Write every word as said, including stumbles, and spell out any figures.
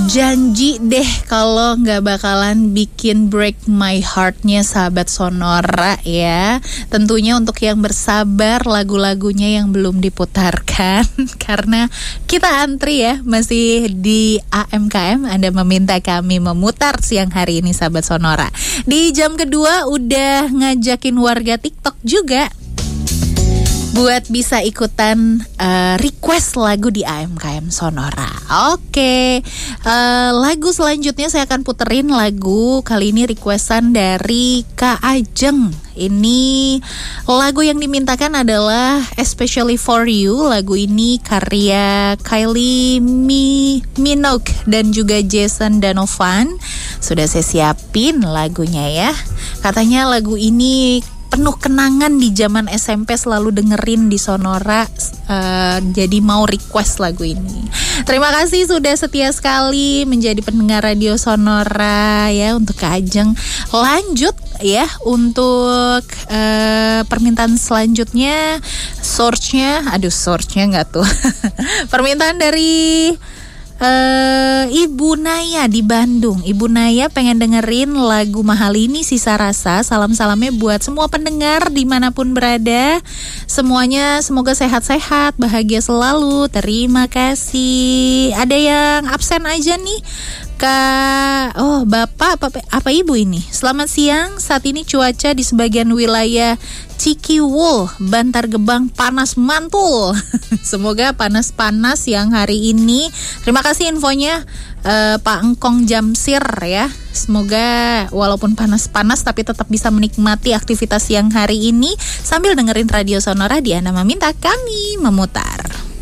Janji deh kalau nggak bakalan bikin break my heart-nya sahabat Sonora ya. Tentunya untuk yang bersabar lagu-lagunya yang belum diputarkan karena kita antri ya, masih di A M K M. Anda meminta kami memutar siang hari ini sahabat Sonora. Di jam kedua udah ngajakin warga TikTok juga buat bisa ikutan uh, request lagu di A M K M Sonora. Oke, uh, lagu selanjutnya saya akan puterin lagu kali ini requestan dari Kak Ajeng. Ini lagu yang dimintakan adalah Especially For You. Lagu ini karya Kylie Mi- Minogue dan juga Jason Donovan. Sudah saya siapin lagunya ya. Katanya lagu ini penuh kenangan di zaman S M P, selalu dengerin di Sonora, uh, jadi mau request lagu ini. Terima kasih sudah setia sekali menjadi pendengar radio Sonora ya. Untuk Kak Ajeng, lanjut ya untuk uh, permintaan selanjutnya. Source-nya, aduh source-nya nggak tuh. Permintaan dari Uh, Ibu Naya di Bandung. Ibu Naya pengen dengerin lagu Mahal Ini Sisa Rasa. Salam-salamnya buat semua pendengar dimanapun berada. Semuanya semoga sehat-sehat, bahagia selalu. Terima kasih. Ada yang absen aja nih, Kak, oh Bapak apa, apa Ibu ini? Selamat siang, saat ini cuaca di sebagian wilayah Cikiwul, Bantar Gebang panas mantul. Semoga panas-panas yang hari ini. Terima kasih infonya uh, Pak Engkong Jamsir ya. Semoga walaupun panas-panas tapi tetap bisa menikmati aktivitas siang hari ini sambil dengerin radio Sonora. Diana meminta kami memutar.